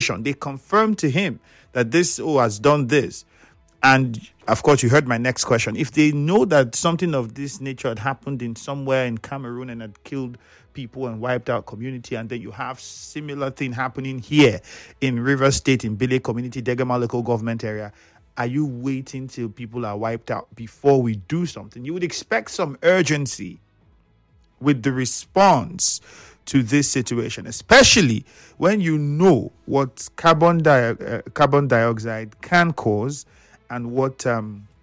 information. They confirmed to him that this has done this. And of course, you heard my next question. If they know that something of this nature had happened in somewhere in Cameroon and had killed people and wiped out community, and then you have similar thing happening here in Rivers State, in Bile community, Degama local government area, are you waiting till people are wiped out before we do something? You would expect some urgency with the response to this situation, especially when you know what carbon dioxide can cause and what